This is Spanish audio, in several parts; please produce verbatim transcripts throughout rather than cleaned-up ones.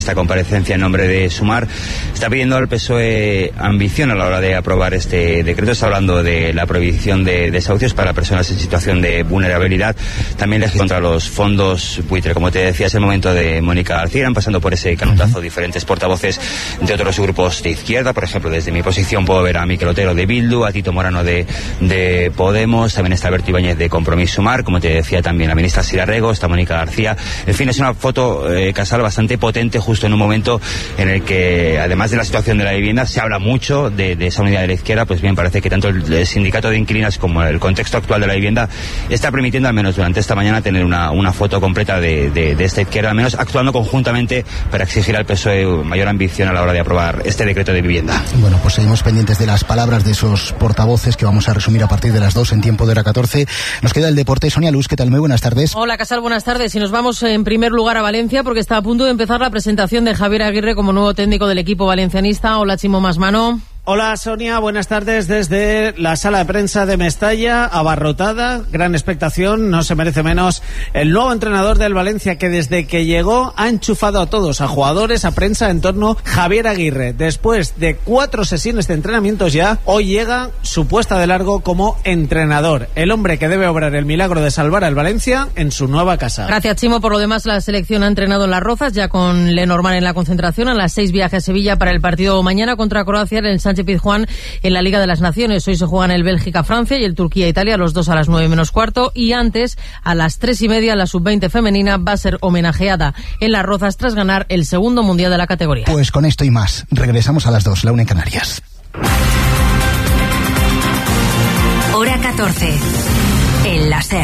Esta comparecencia en nombre de Sumar está pidiendo al P S O E ambición a la hora de aprobar este decreto. Está hablando de la prohibición de desahucios para personas en situación de vulnerabilidad. También legisla contra los fondos buitre. Como te decía, es el momento de Mónica García. Han pasando por ese canutazo diferentes portavoces de otros grupos de izquierda. Por ejemplo, desde mi posición puedo ver a Miquel Otero de Bildu, a Tito Morano de, de Podemos. También está Alberto Ibáñez de Compromís Sumar. Como te decía, también la ministra Sira Rego. Está Mónica García. En fin, es una foto, eh, Casal, bastante potente, justo en un momento en el que, además de la situación de la vivienda, se habla mucho de, de esa unidad de la izquierda. Pues bien, parece que tanto el sindicato de inquilinas como el contexto actual de la vivienda está permitiendo, al menos durante esta mañana, tener una, una foto completa de, de, de esta izquierda, al menos actuando conjuntamente para exigir al P S O E mayor ambición a la hora de aprobar este decreto de vivienda. Bueno, pues seguimos pendientes de las palabras de esos portavoces que vamos a resumir a partir de las dos en tiempo de hora catorce. Nos queda el deporte. Sonia Luz, ¿qué tal? Muy buenas tardes. Hola, Casal, buenas tardes. Y nos vamos en primer lugar a Valencia porque está a punto de empezar la presentación de Javier Aguirre como nuevo técnico del equipo valencianista. Hola, Chimo Masmano. Hola, Sonia, buenas tardes desde la sala de prensa de Mestalla, abarrotada, gran expectación, no se merece menos el nuevo entrenador del Valencia, que desde que llegó ha enchufado a todos, a jugadores, a prensa, en torno a Javier Aguirre. Después de cuatro sesiones de entrenamientos ya, hoy llega su puesta de largo como entrenador, el hombre que debe obrar el milagro de salvar al Valencia en su nueva casa. Gracias, Chimo. Por lo demás, la selección ha entrenado en Las Rozas, ya con Lenormand en la concentración. A las seis viaje a Sevilla para el partido mañana contra Croacia en el Sánchez Pizjuán en la Liga de las Naciones. Hoy se juegan el Bélgica-Francia y el Turquía-Italia, los dos a las nueve menos cuarto, y antes, a las tres y media, la sub veinte femenina va a ser homenajeada en Las Rozas tras ganar el segundo mundial de la categoría. Pues con esto y más, regresamos a las dos, la una en Canarias. Hora catorce, el láser.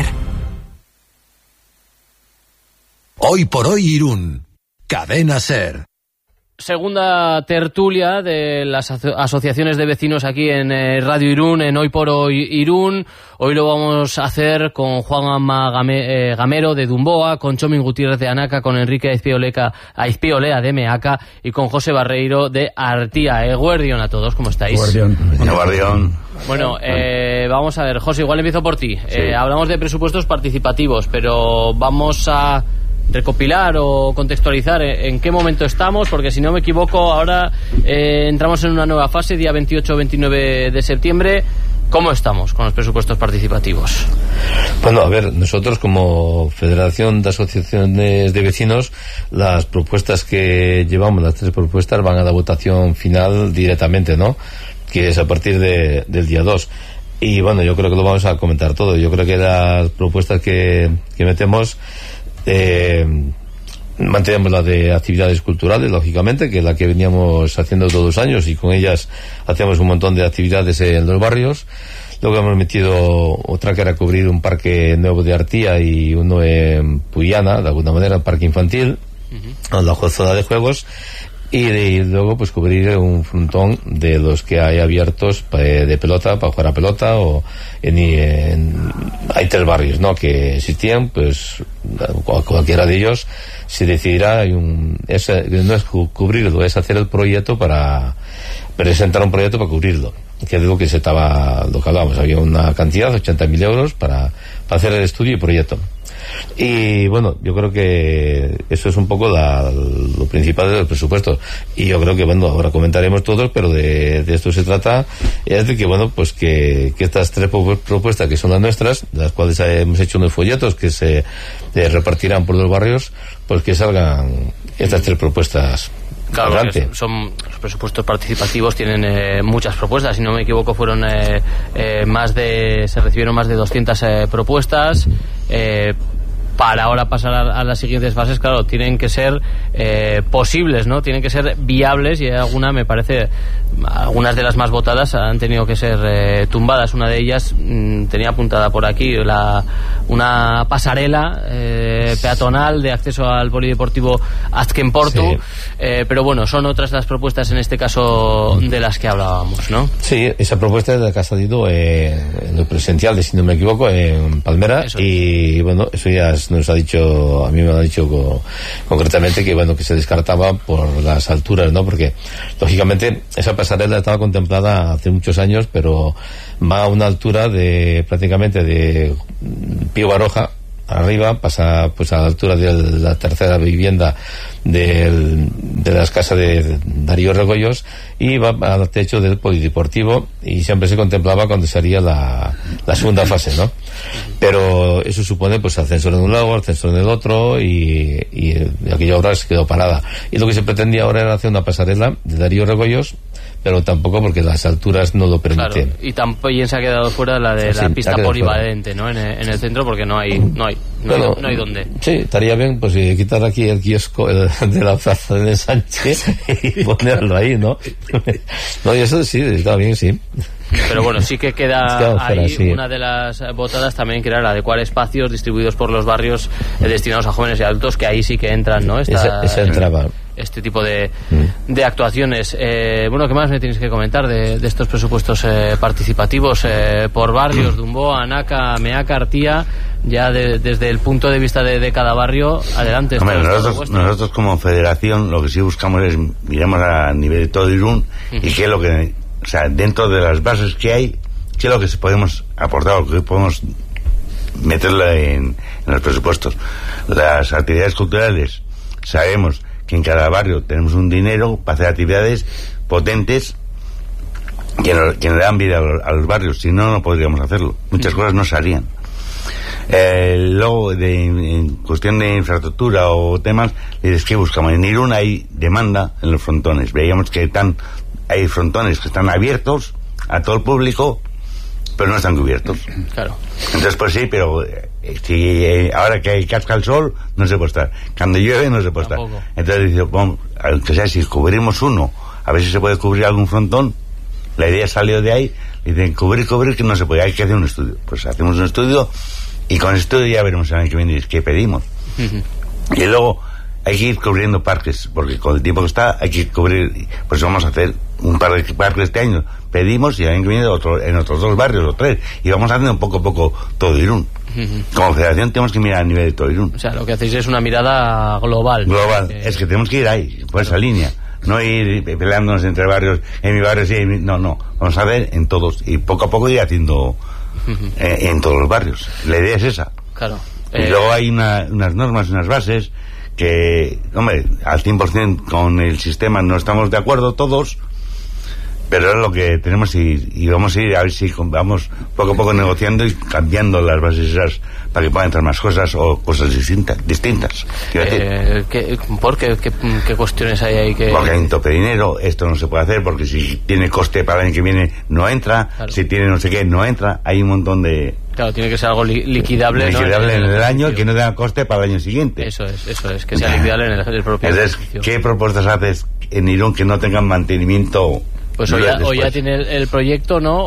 Hoy por hoy Irún, Cadena Ser. Segunda tertulia de las aso- asociaciones de vecinos aquí en eh, Radio Irún, en Hoy por Hoy Irún. Hoy lo vamos a hacer con Juanma Game, eh, Gamero de Dumboa, con Chomin Gutiérrez de Anaca, con Enrique Aizpiolea, Aizpiolea de Meaca y con José Barreiro de Artía. Eh, Guardión a todos, ¿cómo estáis? Guardión. Bueno, Guardión. Bueno, eh, vamos a ver, José, igual empiezo por ti. Sí. Eh, hablamos de presupuestos participativos, pero vamos a recopilar o contextualizar en qué momento estamos, porque si no me equivoco ahora eh, entramos en una nueva fase, día veintiocho veintinueve de septiembre. ¿Cómo estamos con los presupuestos participativos? Bueno, a ver, nosotros como Federación de Asociaciones de Vecinos, las propuestas que llevamos, las tres propuestas, van a la votación final directamente, ¿no? Que es a partir de, del día dos. Y bueno, yo creo que lo vamos a comentar todo. Yo creo que las propuestas que, que metemos, Eh, mantenemos la de actividades culturales, lógicamente, que es la que veníamos haciendo todos los años, y con ellas hacemos un montón de actividades en los barrios. Luego hemos metido otra que era cubrir un parque nuevo de Artía y uno en Puyana, de alguna manera, un parque infantil, uh-huh. la zona de juegos. Y, de, y luego pues cubrir un frontón de los que hay abiertos de, de pelota, para jugar a pelota, o en, en hay tres barrios, ¿no?, que existían, pues cualquiera de ellos se decidirá. Hay un, es, no es cubrirlo, es hacer el proyecto para presentar un proyecto para cubrirlo, que es lo que se estaba, lo que hablábamos, había una cantidad, ochenta mil euros para, para hacer el estudio y proyecto. Y bueno, yo creo que eso es un poco la, lo principal de los presupuestos. Y yo creo que, bueno, ahora comentaremos todos, pero de, de esto se trata, es de que, bueno, pues que, que estas tres propuestas que son las nuestras, de las cuales hemos hecho unos folletos que se eh, repartirán por los barrios, pues que salgan estas tres propuestas. Claro, son, son los presupuestos participativos, tienen eh, muchas propuestas. Si no me equivoco, fueron eh, eh, más de se recibieron más de doscientas eh, propuestas. Eh, para ahora pasar a, a las siguientes fases, claro, tienen que ser eh, posibles, ¿no? Tienen que ser viables, y alguna, me parece, algunas de las más votadas han tenido que ser eh, tumbadas. Una de ellas mmm, tenía apuntada por aquí la una pasarela eh, peatonal de acceso al polideportivo Azken Portu, sí. eh, pero bueno, son otras las propuestas en este caso de las que hablábamos, ¿no? Sí, esa propuesta es la que ha salido eh, en lo presencial, si no me equivoco, en Palmera, eso y bueno, eso ya es, nos ha dicho, a mí me ha dicho co, concretamente que bueno, que se descartaba por las alturas, ¿no? Porque lógicamente esa pasarela estaba contemplada hace muchos años, pero va a una altura de prácticamente de Pío Baroja arriba, pasa pues a la altura de la tercera vivienda del, de las casas de Darío Regoyos y va al techo del polideportivo, y siempre se contemplaba cuando sería la, la segunda fase, ¿no? Pero eso supone pues ascensor en un lado, ascensor en el otro, y, y aquella obra se quedó parada. Y lo que se pretendía ahora era hacer una pasarela de Darío Regoyos, pero tampoco porque las alturas no lo permiten. Claro, y también se ha quedado fuera la de sí, la pista polivalente, ¿no? En, en el centro, porque no hay no hay no, bueno, hay, no hay dónde. Sí, estaría bien pues si quitar aquí el kiosco el, de la plaza del ensanche y ponerlo ahí, ¿no? No, y eso sí, está bien, sí. Pero bueno, sí que queda ahí sí. Una de las votadas también, que era la de adecuar espacios distribuidos por los barrios eh, destinados a jóvenes y adultos, que ahí sí que entran, ¿no? Esta, esa, esa entraba. Este tipo de, mm. de actuaciones. Eh, bueno, ¿qué más me tienes que comentar de, de estos presupuestos eh, participativos eh, por barrios? Dumboa, Anaca, Meaca, Artía, ya de, desde el punto de vista de, de cada barrio, adelante. Hombre, nosotros, nosotros como federación lo que sí buscamos es, miramos a nivel de todo Irún, uh-huh. y qué es lo que, o sea, dentro de las bases que hay, qué es lo que podemos aportar, o que podemos meterle en, en los presupuestos. Las actividades culturales, sabemos que en cada barrio tenemos un dinero para hacer actividades potentes que nos, que nos dan vida a los, a los barrios, si no, no podríamos hacerlo. Muchas cosas no se harían. Eh, luego, de, en cuestión de infraestructura o temas, es que buscamos. En Irún hay demanda en los frontones. Veíamos que están, hay frontones que están abiertos a todo el público, pero no están cubiertos. Claro. Entonces, pues sí, pero eh, si eh, ahora que hay casca el sol, no se puede estar. Cuando llueve, no se puede Tampoco. estar. Entonces, dice, bueno, aunque sea, si cubrimos uno, a ver si se puede cubrir algún frontón. La idea salió de ahí. Dicen, cubrir, cubrir, que no se puede, hay que hacer un estudio. Pues hacemos un estudio, y con el estudio ya veremos el año que viene qué pedimos. Uh-huh. Y luego hay que ir cubriendo parques, porque con el tiempo que está hay que cubrir. Pues vamos a hacer un par de parques este año, pedimos, y el año que viene otro, en otros dos barrios o tres, y vamos haciendo poco a poco todo Irún. Uh-huh. Como federación tenemos que mirar a nivel de todo Irún. O sea, lo que hacéis es una mirada global. Global, eh... es que tenemos que ir ahí, por esa línea. No ir peleándonos entre barrios, en mi barrio sí, en mi... no, no, vamos a ver en todos, y poco a poco ir haciendo uh-huh. eh, en todos los barrios. La idea es esa. Claro. Y eh... luego hay una, unas normas, unas bases que, hombre, al cien por ciento con el sistema no estamos de acuerdo todos, pero es lo que tenemos, y, y vamos a ir a ver si vamos poco a poco negociando y cambiando las bases esas para que puedan entrar más cosas o cosas distintas. distintas eh, ¿qué, ¿Por qué, qué, qué cuestiones hay ahí? Que... Porque hay un tope de dinero, esto no se puede hacer, porque si tiene coste para el año que viene no entra, claro. Si tiene no sé qué no entra, hay un montón de... Claro, tiene que ser algo li- liquidable, liquidable ¿no? en el, en el año, que no tenga coste para el año siguiente. Eso es, eso es, que sea liquidable en el, el propio Entonces, ejercicio. ¿Qué propuestas haces en Irún que no tengan mantenimiento? Pues o ya, o ya tiene el, el proyecto, ¿no?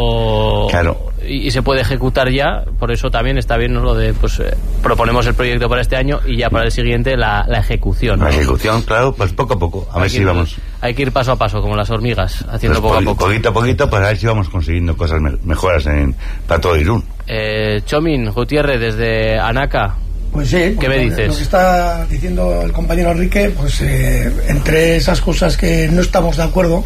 O, claro. Y, y se puede ejecutar ya, por eso también está bien, ¿no? Lo de, pues, eh, proponemos el proyecto para este año y ya para el siguiente la, la ejecución, ¿no? La ejecución, claro, pues poco a poco, a hay ver si ir, vamos. Hay que ir paso a paso, como las hormigas, haciendo pues poco po- a poco. Poquito a poquito, para ver si vamos consiguiendo cosas me- mejoras en, para todo Irún. Eh, Chomin, Gutiérrez, desde Anaca. Pues sí, ¿qué me dices? Lo que está diciendo el compañero Enrique, pues eh, entre esas cosas que no estamos de acuerdo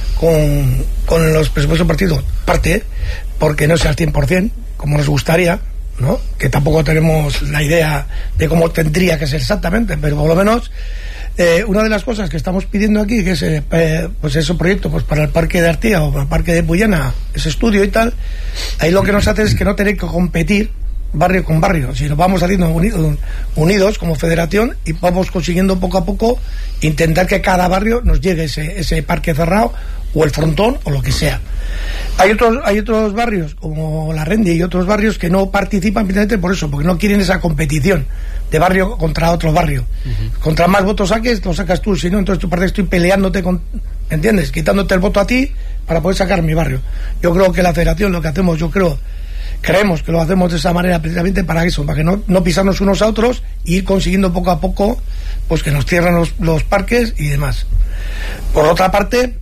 con, con los presupuestos partidos, parte, porque no sea al cien por ciento, como nos gustaría, ¿no? Que tampoco tenemos la idea de cómo tendría que ser exactamente, pero por lo menos eh, una de las cosas que estamos pidiendo aquí, que es eh, pues ese proyecto pues para el parque de Artía o para el parque de Puyana, ese estudio y tal, ahí lo que nos hace es que no tener que competir barrio con barrio, si lo vamos haciendo unidos, unidos como federación, y vamos consiguiendo poco a poco intentar que cada barrio nos llegue ese, ese parque cerrado o el frontón o lo que sea. Hay otros hay otros barrios como la Rendi y otros barrios que no participan precisamente por eso, porque no quieren esa competición de barrio contra otro barrio. Uh-huh. Contra más votos saques, lo sacas tú, si no, entonces tú parece que estoy peleándote con, ¿entiendes? Quitándote el voto a ti para poder sacar mi barrio. Yo creo que la federación lo que hacemos, yo creo Creemos que lo hacemos de esa manera precisamente para eso, para que no, no pisarnos unos a otros e ir consiguiendo poco a poco pues que nos cierren los, los parques y demás. Por otra parte,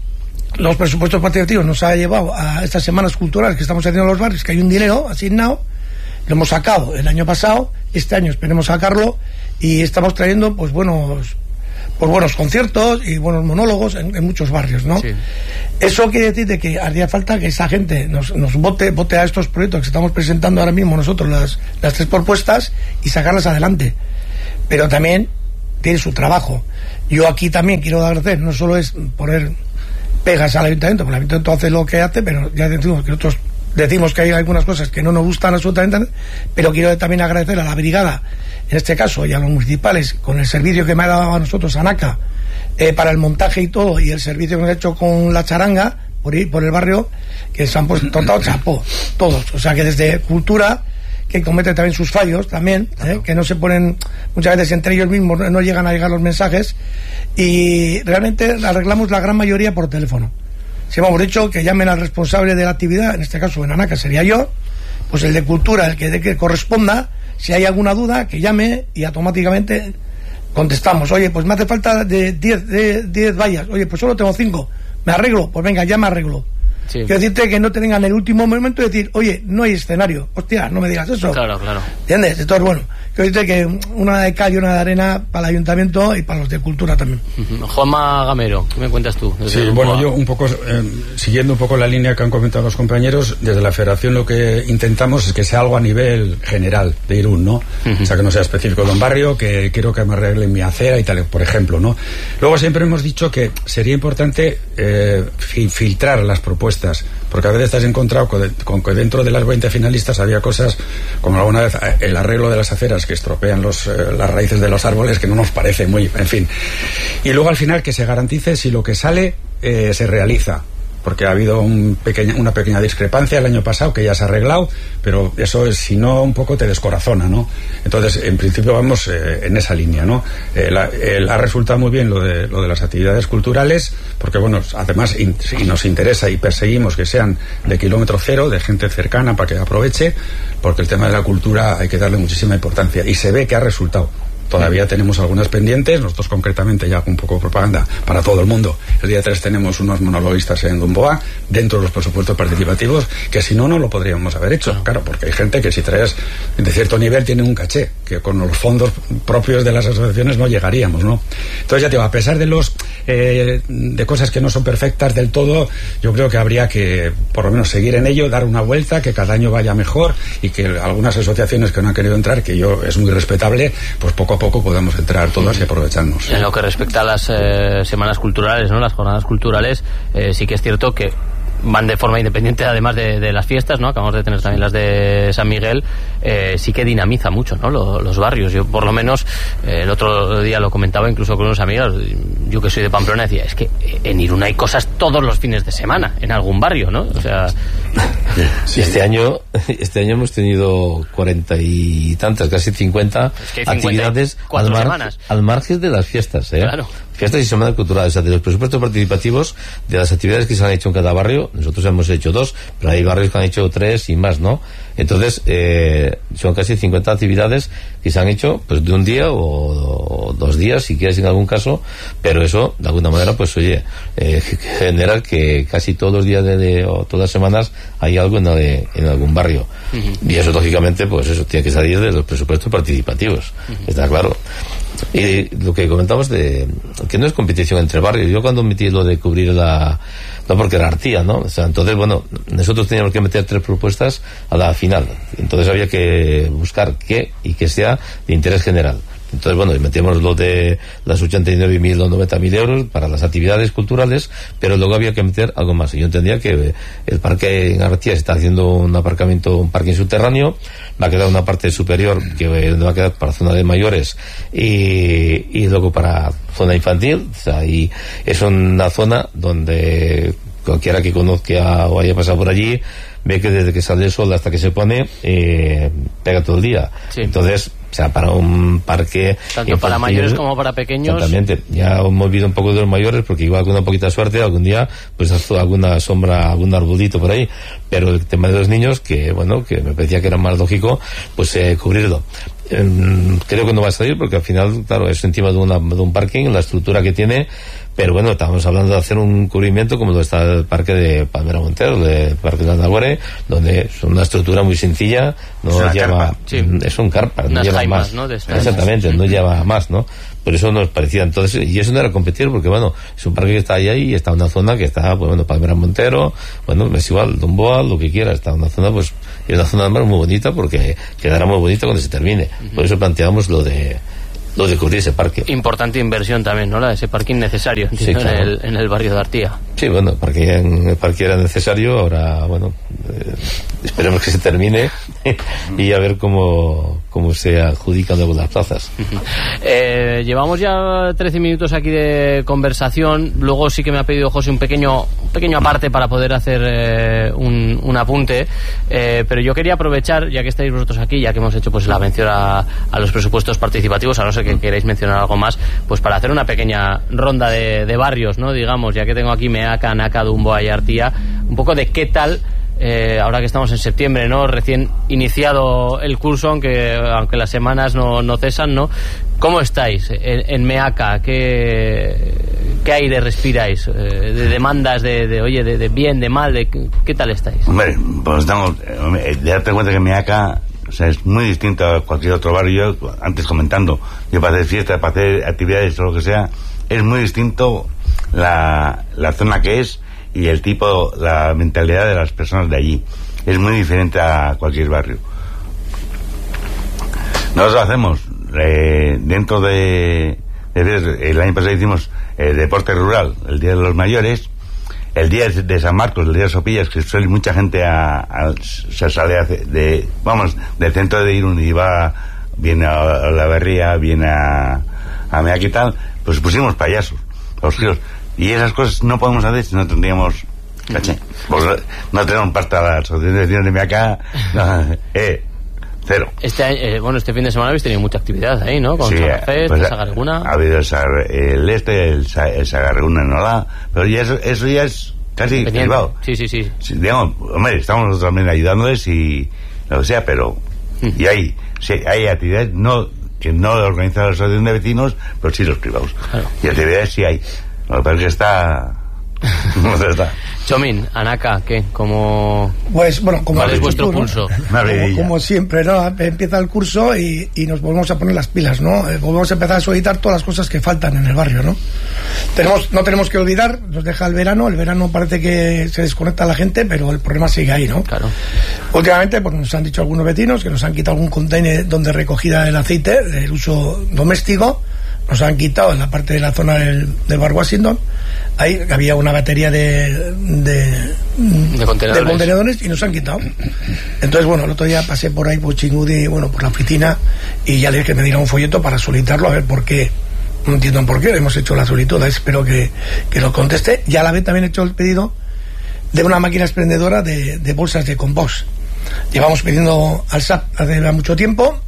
los presupuestos participativos nos ha llevado a estas semanas culturales que estamos haciendo en los barrios, que hay un dinero asignado, lo hemos sacado el año pasado, este año esperemos sacarlo y estamos trayendo pues buenos pues buenos conciertos y buenos monólogos en, en muchos barrios, ¿no? Sí. Eso quiere decir de que haría falta que esa gente nos, nos vote, vote a estos proyectos que estamos presentando ahora mismo nosotros, las, las tres propuestas, y sacarlas adelante. Pero también tiene su trabajo. Yo aquí también quiero agradecer, no solo es poner pegas al ayuntamiento, porque el ayuntamiento hace lo que hace, pero ya decimos que nosotros decimos que hay algunas cosas que no nos gustan absolutamente, pero quiero también agradecer a la brigada, en este caso, y a los municipales, con el servicio que me ha dado a nosotros ANACA, eh, para el montaje y todo, y el servicio que hemos hecho con la charanga, por ir por el barrio, que se han puesto todo chapó, todos. O sea que desde cultura, que comete también sus fallos también, ¿eh? Que no se ponen, muchas veces entre ellos mismos no llegan a llegar los mensajes, y realmente arreglamos la gran mayoría por teléfono. Si hemos dicho que llamen al responsable de la actividad, en este caso en ANACA sería yo, pues el de cultura, el que, de que corresponda, si hay alguna duda, que llame y automáticamente contestamos. Oye, pues me hace falta de diez de diez vallas, oye, pues solo tengo cinco, me arreglo, pues venga, ya me arreglo. Sí. Quiero decirte que no te tengan en el último momento de decir, oye, no hay escenario, hostia, no me digas eso. Claro, claro. ¿Entiendes? Entonces, bueno, quiero decirte que una de cal y una de arena para el ayuntamiento y para los de cultura también. Uh-huh. Juanma Gamero, ¿qué me cuentas tú? Sí, bueno, yo un poco, eh, siguiendo un poco la línea que han comentado los compañeros, desde la federación lo que intentamos es que sea algo a nivel general de Irún, ¿no? Uh-huh. O sea, que no sea específico de un barrio, que quiero que me arreglen mi acera y tal, por ejemplo, ¿no? Luego siempre hemos dicho que sería importante eh, fi- filtrar las propuestas, porque a veces te has encontrado con, con que dentro de las veinte finalistas había cosas como alguna vez el arreglo de las aceras que estropean los, eh, las raíces de los árboles, que no nos parece muy, en fin. Y luego al final que se garantice si lo que sale eh, se realiza, porque ha habido un pequeña, una pequeña discrepancia el año pasado que ya se ha arreglado, pero eso es, si no, un poco te descorazona, ¿no? Entonces, en principio vamos eh, en esa línea, ¿no? Eh, la, eh, ha resultado muy bien lo de, lo de las actividades culturales, porque bueno, además in, y nos interesa y perseguimos que sean de kilómetro cero, de gente cercana para que aproveche, porque el tema de la cultura hay que darle muchísima importancia y se ve que ha resultado. Todavía tenemos algunas pendientes, nosotros concretamente ya con un poco de propaganda para todo el mundo. El día tres tenemos unos monologuistas en Dumboa, dentro de los presupuestos participativos, que si no, no lo podríamos haber hecho. Claro, porque hay gente que si traes de cierto nivel tiene un caché, que con los fondos propios de las asociaciones no llegaríamos, ¿no? Entonces ya te digo, a pesar de los eh, de cosas que no son perfectas del todo, yo creo que habría que por lo menos seguir en ello, dar una vuelta, que cada año vaya mejor y que algunas asociaciones que no han querido entrar, que yo es muy respetable, pues poco a poco podemos entrar todas y aprovecharnos. En lo que respecta a las eh, semanas culturales, ¿no? Las jornadas culturales, eh, sí que es cierto que van de forma independiente, además de, de las fiestas, ¿no? Acabamos de tener también las de San Miguel. Eh, sí que dinamiza mucho, ¿no? Los, los barrios. Yo, por lo menos, eh, el otro día lo comentaba incluso con unos amigos. Yo que soy de Pamplona decía, es que en Irún hay cosas todos los fines de semana, en algún barrio, ¿no? O sea... Sí, este año este año hemos tenido cuarenta y tantas, casi cincuenta, es que actividades al, mar, al margen de las fiestas, ¿eh? Claro. Fiestas y semanas culturales, o sea, de los presupuestos participativos, de las actividades que se han hecho en cada barrio, nosotros hemos hecho dos, pero hay barrios que han hecho tres y más, ¿no? Entonces, eh, son casi cincuenta actividades que se han hecho, pues, de un día o, o dos días, si quieres, en algún caso, pero eso, de alguna manera, pues, oye, eh, genera que casi todos los días de, de, o todas las semanas hay algo en, de, en algún barrio. Uh-huh. Y eso, lógicamente, pues, eso tiene que salir de los presupuestos participativos, uh-huh. Está claro. Y lo que comentamos de que no es competición entre barrios. Yo cuando metí lo de cubrir la, no, porque era Artía, ¿no? O sea, entonces, bueno, nosotros teníamos que meter tres propuestas a la final. Entonces había que buscar qué y que sea de interés general. Entonces, bueno, metíamos lo de las ochenta y nueve mil o noventa mil euros para las actividades culturales, pero luego había que meter algo más. Y yo entendía que el parque en Artía se está haciendo un aparcamiento, un parking subterráneo, va a quedar una parte superior que va a quedar para zona de mayores y, y luego para zona infantil. O sea, y es una zona donde cualquiera que conozca o haya pasado por allí ve que desde que sale el sol hasta que se pone eh, pega todo el día. Sí. Entonces, o sea, para un parque tanto infantil, para mayores como para pequeños. Exactamente. Ya hemos olvidado un poco de los mayores porque igual con una poquita suerte algún día pues hace alguna sombra, algún arbolito por ahí, pero el tema de los niños, que bueno, que me parecía que era más lógico pues eh, cubrirlo. Eh, creo que no va a salir porque al final, claro, es encima de, una, de un parking, la estructura que tiene, pero bueno, estamos hablando de hacer un cubrimiento como lo está el parque de Palmera Montero, el parque de Andagüere, donde es una estructura muy sencilla, no es lleva, carpa. Sí. Es un carpa, no unas lleva jaimas, más, ¿no? Exactamente, no lleva más, ¿no? por eso nos parecía entonces, y eso no era competir, porque bueno, es un parque que está ahí, ahí y está en una zona que está, pues bueno, Palmera Montero, bueno, es igual, Don Boa, lo que quiera, está en una zona, pues, es una zona además muy bonita, porque quedará muy bonita cuando se termine. Por eso planteamos lo de lo de cubrir ese parque. Importante inversión también, ¿no? La de ese parking necesario, sí, claro. en, el, en el barrio de Artía. Sí, bueno, el parque, el parque era necesario, ahora, bueno, eh, esperemos que se termine y a ver cómo, cómo se adjudican luego las plazas. Eh, llevamos ya trece minutos aquí de conversación, luego sí que me ha pedido José un pequeño, un pequeño aparte para poder hacer eh, un, un apunte, eh, pero yo quería aprovechar, ya que estáis vosotros aquí, ya que hemos hecho pues la mención a, a los presupuestos participativos, a no ser que queréis mencionar algo más, pues para hacer una pequeña ronda de, de barrios, ¿no? Digamos, ya que tengo aquí Meaca, Anaca, Dumboa y Artía, un poco de qué tal, eh, ahora que estamos en septiembre, ¿no? Recién iniciado el curso, aunque aunque las semanas no, no cesan, ¿no? ¿Cómo estáis en, en Meaca? ¿Qué, qué aire respiráis? Eh, de demandas de, de oye, de, de bien, de mal, de ¿qué tal estáis? Hombre, pues estamos, eh, date cuenta que Meaca, o sea, es muy distinto a cualquier otro barrio. Yo, antes comentando, yo para hacer fiestas, para hacer actividades o lo que sea, es muy distinto la, la zona que es y el tipo, la mentalidad de las personas de allí. Es muy diferente a cualquier barrio. Nosotros hacemos, eh, dentro de, de... El año pasado hicimos eh, deporte rural, el Día de los Mayores, el día de San Marcos, el día de Sopillas, que suele mucha gente a, a, se sale a, de, vamos, del centro de Irún y va, viene a, a la Berría, viene a, a Meaca y tal, pues pusimos payasos, los giros. Y esas cosas no podemos hacer si no tendríamos caché. Pues no, no tenemos pasta a la asociación de vecinos de Meaca, no, eh, cero. Este año, eh, bueno, este fin de semana habéis tenido mucha actividad ahí, ¿no? Con sí, Sagafest, pues, Sagarreguna. Ha habido el, Sagar, el este, el, el Sagarreguna en Olá, pero ya eso, eso ya es casi privado. Sí, sí, sí. sí. Digamos, hombre, estamos nosotros también ayudándoles y lo que sea, pero mm. y hay, sí, hay actividades no que no organiza la asociación de vecinos, pero sí los privados. Claro. Y actividades sí hay. Lo que pasa es que está... no está. Chomín, Anaca, ¿qué? ¿Cómo... Pues, bueno, como ¿Cuál es vuestro pulso? ¿no? Como, como siempre, ¿no? Empieza el curso y, y nos volvemos a poner las pilas, ¿no? Eh, volvemos a empezar a solicitar todas las cosas que faltan en el barrio, ¿no? Tenemos, no tenemos que olvidar, nos deja el verano, el verano parece que se desconecta la gente, pero el problema sigue ahí, ¿no? Claro. Últimamente, pues nos han dicho algunos vecinos que nos han quitado algún container donde recogida el aceite, del uso doméstico, nos han quitado en la parte de la zona del, del bar Washington. Ahí había una batería de de, de, contenedores. de contenedores y nos han quitado. Entonces, bueno, el otro día pasé por ahí por Chingudi, bueno, por la oficina, y ya le dije que me diera un folleto para solicitarlo, a ver por qué. No entiendo por qué, hemos hecho la solicitud, espero que, que lo conteste. Y a la vez también he hecho el pedido de una máquina expendedora de, de bolsas de compost. Llevamos pidiendo al S A P hace mucho tiempo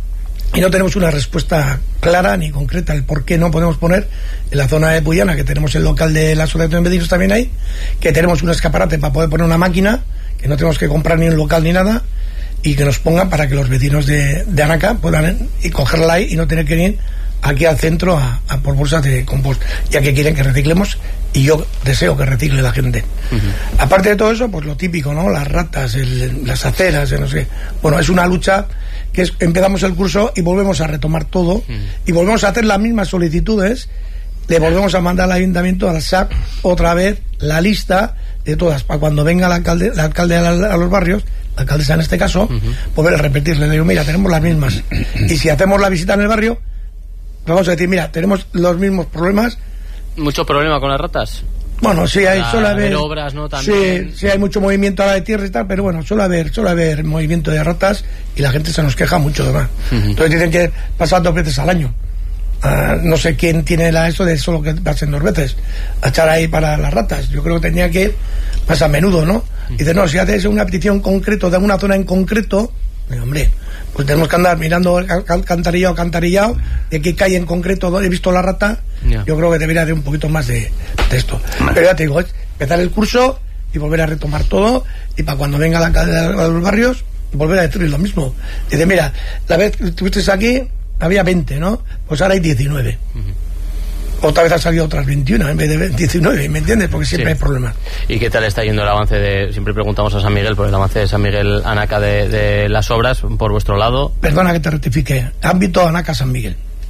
y no tenemos una respuesta clara ni concreta el por qué no podemos poner en la zona de Puyana, que tenemos el local de la asociación de vecinos también ahí, que tenemos un escaparate para poder poner una máquina, que no tenemos que comprar ni un local ni nada, y que nos pongan para que los vecinos de, de Anaca puedan y cogerla ahí y no tener que ir aquí al centro a, a por bolsas de compost, ya que quieren que reciclemos, y yo deseo que recicle la gente. Uh-huh. Aparte de todo eso, pues lo típico, ¿no? Las ratas, el, las aceras, no sé. Bueno, es una lucha que es, empezamos el curso y volvemos a retomar todo, uh-huh. y volvemos a hacer las mismas solicitudes, le volvemos a mandar al ayuntamiento, al S A C, otra vez la lista de todas, para cuando venga el alcalde, el alcalde a, la, a los barrios, la alcaldesa en este caso, uh-huh. volver a repetirle, le digo, mira, tenemos las mismas, y si hacemos la visita en el barrio, vamos a decir, mira, tenemos los mismos problemas. ¿Mucho problema con las ratas? Bueno, sí, hay, suele haber obras, ¿no? También. Sí, sí, hay mucho movimiento ahora de tierra y tal, pero bueno, suele haber, suele haber movimiento de ratas y la gente se nos queja mucho, además. Uh-huh. Entonces dicen que pasan dos veces al año. Uh, no sé quién tiene la eso de solo que pasen dos veces a echar ahí para las ratas. Yo creo que tenía que pasar a menudo, ¿no? Uh-huh. Dice, no, si haces una petición concreto de una zona en concreto, digo, hombre, pues tenemos que andar mirando alcantarillado, alcantarillado, de qué calle en concreto he visto la rata. Yeah. Yo creo que debería de un poquito más de, de esto. Pero ya te digo, es empezar el curso y volver a retomar todo, y para cuando venga la alcalde de los barrios, volver a decirles lo mismo. Dice, mira, la vez que estuviste aquí había veinte, ¿no? Pues ahora hay diecinueve. Uh-huh. Otra vez ha salido otras veintiuno en vez de diecinueve, ¿me entiendes? Porque siempre sí. hay problemas. ¿Y qué tal está yendo el avance de... Siempre preguntamos a San Miguel por el avance de San Miguel Anaca de, de las obras por vuestro lado? Perdona que te rectifique. Ámbito Anaca San Miguel.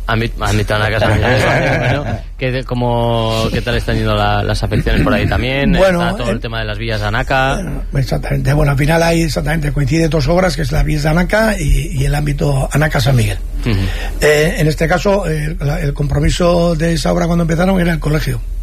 Ámbito Anaca San Miguel. Bueno, ¿qué, como, ¿Qué tal están yendo la, las afecciones por ahí también? Bueno, Está todo el, el tema de las villas de Anaca. Bueno, exactamente. Bueno, al final ahí exactamente coincide dos obras, que es la villas de Anaca y, y el ámbito Anaca San Miguel. Uh-huh. eh, en este caso, el, el compromiso de esa obra cuando empezaron era el colegio.